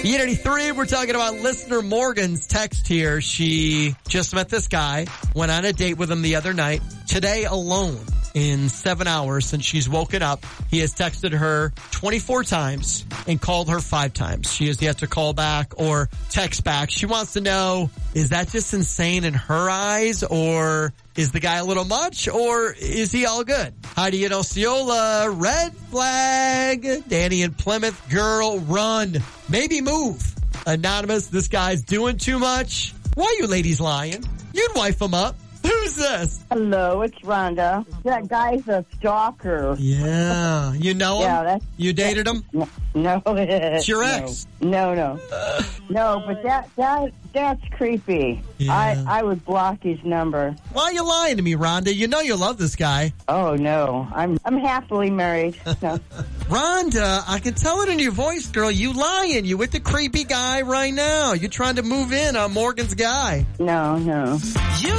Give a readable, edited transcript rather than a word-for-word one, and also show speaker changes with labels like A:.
A: E83, we're talking about listener Morgan's text here. She just met this guy, went on a date with him the other night. Today alone, in 7 hours since she's woken up, he has texted her 24 times and called her 5 times. She has yet to call back or text back. She wants to know, is that just insane in her eyes, or is the guy a little much, or is he all good? Heidi in Osceola, red flag. Danny in Plymouth, girl, run. Maybe move. Anonymous, this guy's doing too much. Why are you ladies lying? You'd wife him up. Who's this?
B: Hello, it's Rhonda. That guy's a stalker.
A: Yeah. You know him?
B: Yeah,
A: you dated him?
B: No.
A: It's your ex?
B: No. No, but that's creepy.
A: Yeah.
B: I would block his number.
A: Why are you lying to me, Rhonda? You know you love this guy.
B: Oh, no. I'm happily married. No.
A: Rhonda, I can tell it in your voice, girl. You lying. You with the creepy guy right now. You're trying to move in on Morgan's guy.
B: No.